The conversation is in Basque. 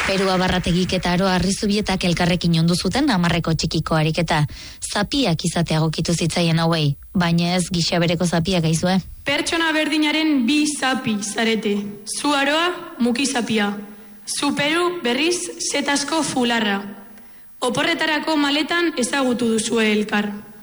Peru Abarrategik eta Aroa Arrizubietak elkarrekin ondu zuten 10 txikiko ariketa. Zapiak izatea gokitu zitzaien hauei, baina ez gisa bereko zapiak aizue. Pertsona berdinaren 2 zapi zarete. Zu Aroa, muki zapia. Zu Peru, berriz, zetasko fularra. Oporretarako maletan ezagutu duzue elkar.